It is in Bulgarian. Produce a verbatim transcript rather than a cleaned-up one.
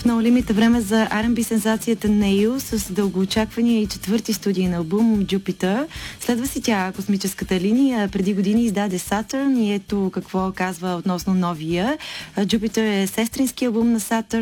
No Limit е време за Ар енд Би сензацията Нейл с дългоочаквания и четвърти студиен албум Jupiter. Следва си тя Космическата линия. Преди години издаде Saturn и ето какво казва относно новия. Jupiter е сестрински албум на Saturn.